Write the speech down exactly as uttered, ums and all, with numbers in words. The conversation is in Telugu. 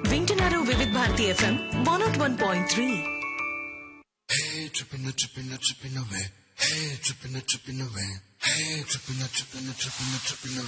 వింటున్నారు వివిధ Bharati FM one not one point three. Hey, trippin' trippin' trippin' away. Hey, trippin' trippin' away. Hey, trippin' trippin' trippin' trippin' away.